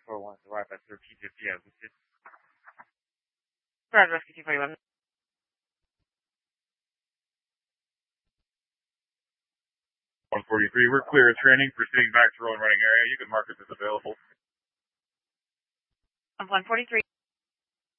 241 to arrive at 1350 as listed. Roger, Rescue 241. 143, we're clear of training, proceeding back to roll and running area. You can mark it as available. 143,